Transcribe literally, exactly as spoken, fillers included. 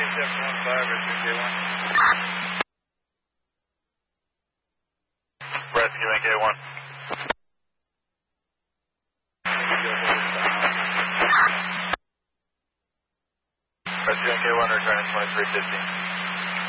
seven one five, rescue K one. Rescue K one. Rescue K one, returning twenty-three fifteen.